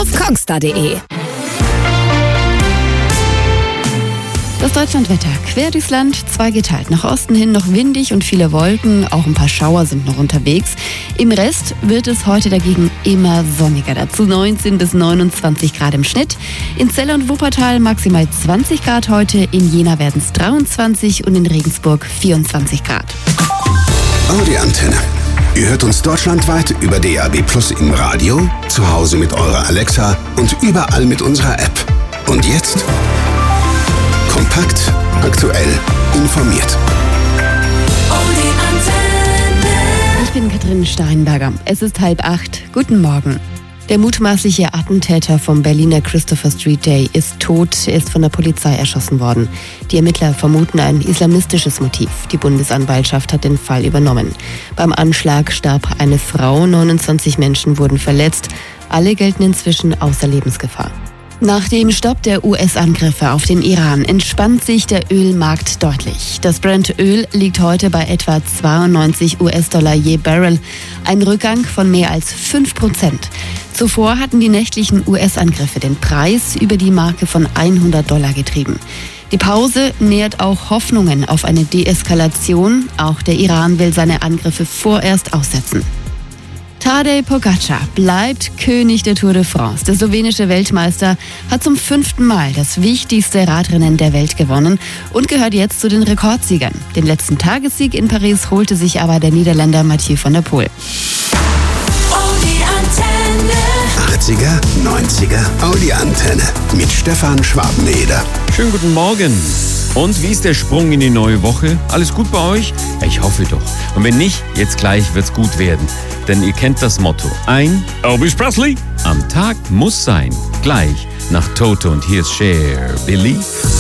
auf kongstar.de. Das Deutschlandwetter quer durchs Land, zweigeteilt. Nach Osten hin noch windig und viele Wolken, auch ein paar Schauer sind noch unterwegs. Im Rest wird es heute dagegen immer sonniger. Dazu 19 bis 29 Grad im Schnitt. In Celle und Wuppertal maximal 20 Grad heute, in Jena werden es 23 und in Regensburg 24 Grad. Audi Antenne. Ihr hört uns deutschlandweit über DAB+ im Radio, zu Hause mit eurer Alexa und überall mit unserer App. Und jetzt kompakt, aktuell, informiert. Ich bin Katrin Steinberger. Es ist 7:30. Guten Morgen. Der mutmaßliche Attentäter vom Berliner Christopher Street Day ist tot. Er ist von der Polizei erschossen worden. Die Ermittler vermuten ein islamistisches Motiv. Die Bundesanwaltschaft hat den Fall übernommen. Beim Anschlag starb eine Frau, 29 Menschen wurden verletzt. Alle gelten inzwischen außer Lebensgefahr. Nach dem Stopp der US-Angriffe auf den Iran entspannt sich der Ölmarkt deutlich. Das Brent-Öl liegt heute bei etwa 92 US-Dollar je Barrel, ein Rückgang von mehr als 5%. Zuvor hatten die nächtlichen US-Angriffe den Preis über die Marke von $100 getrieben. Die Pause nährt auch Hoffnungen auf eine Deeskalation. Auch der Iran will seine Angriffe vorerst aussetzen. Tadej Pogačar bleibt König der Tour de France. Der slowenische Weltmeister hat zum 5. Mal das wichtigste Radrennen der Welt gewonnen und gehört jetzt zu den Rekordsiegern. Den letzten Tagessieg in Paris holte sich aber der Niederländer Mathieu van der Poel. 80er, 90er, Audi Antenne mit Stefan Schwabeneder. Schönen guten Morgen. Und wie ist der Sprung in die neue Woche? Alles gut bei euch? Ja, ich hoffe doch. Und wenn nicht, jetzt gleich wird's gut werden. Denn ihr kennt das Motto. Ein Elvis Presley am Tag muss sein. Gleich nach Toto und here's Cher. Believe.